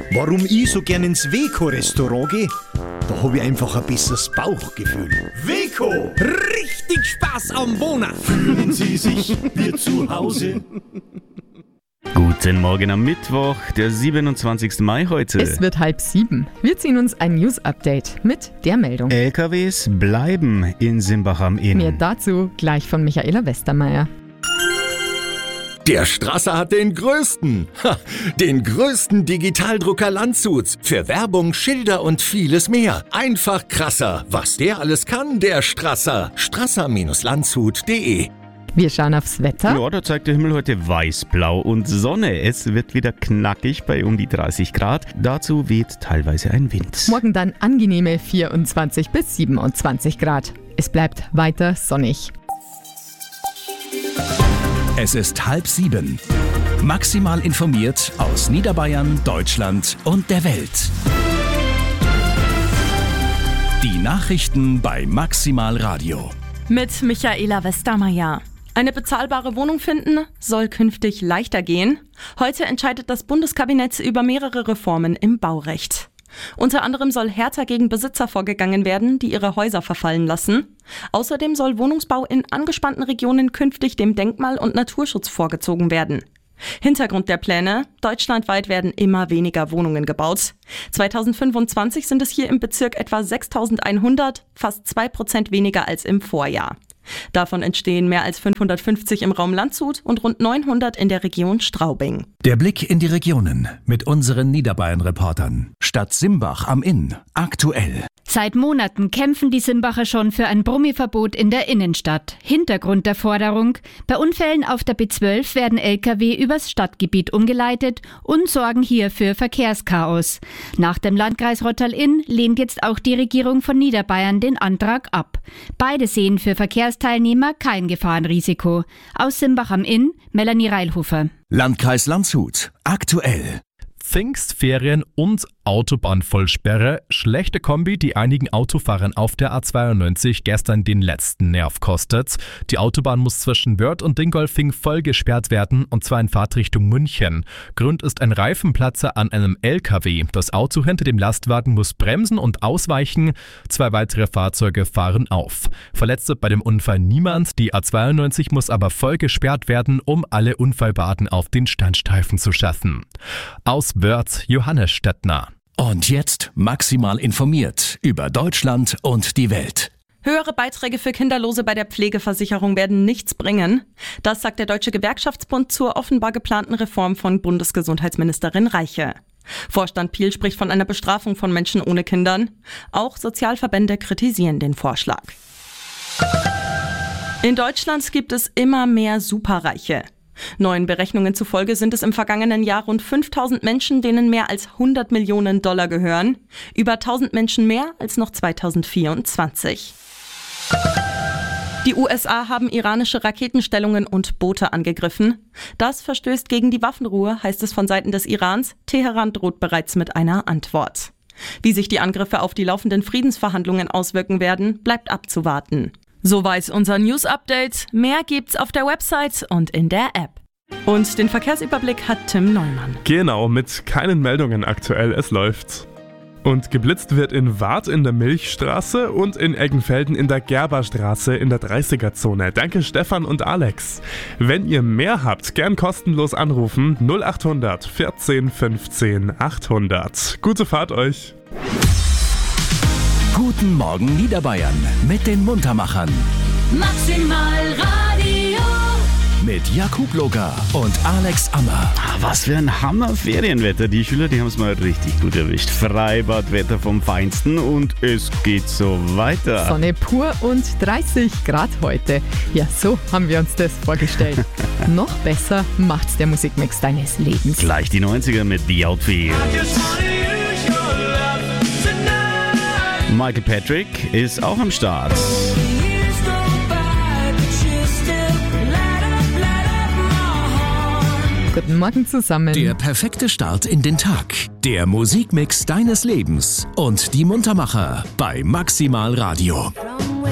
Warum ich so gern ins Weco-Restaurant gehe? Da habe ich einfach ein besseres Bauchgefühl. Weco! Richtig Spaß am Wohnen! Fühlen Sie sich wie zu Hause? Guten Morgen am Mittwoch, der 27. Mai heute. Es wird 6:30. Wir ziehen uns ein News-Update mit der Meldung. LKWs bleiben in Simbach am Inn. Mehr dazu gleich von Michaela Westermeier. Der Strasser hat den größten Digitaldrucker Landshuts. Für Werbung, Schilder und vieles mehr. Einfach krasser. Was der alles kann, der Strasser. Strasser-landshut.de. Wir schauen aufs Wetter. Ja, da zeigt der Himmel heute weiß-blau und Sonne. Es wird wieder knackig bei um die 30 Grad. Dazu weht teilweise ein Wind. Morgen dann angenehme 24 bis 27 Grad. Es bleibt weiter sonnig. Es ist 6:30. Maximal informiert aus Niederbayern, Deutschland und der Welt. Die Nachrichten bei Maximal Radio. Mit Michaela Westermeier. Eine bezahlbare Wohnung finden soll künftig leichter gehen. Heute entscheidet das Bundeskabinett über mehrere Reformen im Baurecht. Unter anderem soll härter gegen Besitzer vorgegangen werden, die ihre Häuser verfallen lassen. Außerdem soll Wohnungsbau in angespannten Regionen künftig dem Denkmal- und Naturschutz vorgezogen werden. Hintergrund der Pläne: Deutschlandweit werden immer weniger Wohnungen gebaut. 2025 sind es hier im Bezirk etwa 6.100, fast 2% weniger als im Vorjahr. Davon entstehen mehr als 550 im Raum Landshut und rund 900 in der Region Straubing. Der Blick in die Regionen mit unseren Niederbayern-Reportern. Stadt Simbach am Inn. Aktuell. Seit Monaten kämpfen die Simbacher schon für ein Brummiverbot in der Innenstadt. Hintergrund der Forderung: Bei Unfällen auf der B12 werden Lkw übers Stadtgebiet umgeleitet und sorgen hier für Verkehrschaos. Nach dem Landkreis Rottal-Inn lehnt jetzt auch die Regierung von Niederbayern den Antrag ab. Beide sehen für Verkehrsteilnehmer kein Gefahrenrisiko. Aus Simbach am Inn, Melanie Reilhofer. Landkreis Landshut. Aktuell. Pfingstferien und Autobahnvollsperre. Schlechte Kombi, die einigen Autofahrern auf der A92 gestern den letzten Nerv kostet. Die Autobahn muss zwischen Wörth und Dingolfing voll gesperrt werden, und zwar in Fahrtrichtung München. Grund ist ein Reifenplatzer an einem LKW. Das Auto hinter dem Lastwagen muss bremsen und ausweichen. 2 weitere Fahrzeuge fahren auf. Verletzt wird bei dem Unfall niemand. Die A92 muss aber voll gesperrt werden, um alle Unfallbaden auf den Standstreifen zu schaffen. Aus Wörth, Johannes Stettner. Und jetzt maximal informiert über Deutschland und die Welt. Höhere Beiträge für Kinderlose bei der Pflegeversicherung werden nichts bringen. Das sagt der Deutsche Gewerkschaftsbund zur offenbar geplanten Reform von Bundesgesundheitsministerin Reiche. Vorstand Piel spricht von einer Bestrafung von Menschen ohne Kindern. Auch Sozialverbände kritisieren den Vorschlag. In Deutschland gibt es immer mehr Superreiche. Neuen Berechnungen zufolge sind es im vergangenen Jahr rund 5.000 Menschen, denen mehr als 100 Millionen Dollar gehören. Über 1.000 Menschen mehr als noch 2024. Die USA haben iranische Raketenstellungen und Boote angegriffen. Das verstößt gegen die Waffenruhe, heißt es von Seiten des Irans. Teheran droht bereits mit einer Antwort. Wie sich die Angriffe auf die laufenden Friedensverhandlungen auswirken werden, bleibt abzuwarten. Soweit unser News-Update. Mehr gibt's auf der Website und in der App. Und den Verkehrsüberblick hat Tim Neumann. Genau, mit keinen Meldungen aktuell, es läuft. Und geblitzt wird in Waadt in der Milchstraße und in Eggenfelden in der Gerberstraße in der 30er-Zone. Danke Stefan und Alex. Wenn ihr mehr habt, gern kostenlos anrufen 0800 14 15 800. Gute Fahrt euch. Guten Morgen Niederbayern mit den Muntermachern. Maximal Radio. Mit Jakub Loga und Alex Ammer. Was für ein Hammer-Ferienwetter. Die Schüler, die haben es mal richtig gut erwischt. Freibadwetter vom Feinsten und es geht so weiter. Sonne pur und 30 Grad heute. Ja, so haben wir uns das vorgestellt. Noch besser macht's der Musikmix deines Lebens. Gleich die 90er mit The Outfield. Michael Patrick ist auch am Start. Guten Morgen zusammen. Der perfekte Start in den Tag. Der Musikmix deines Lebens. Und die Muntermacher bei Maximal Radio.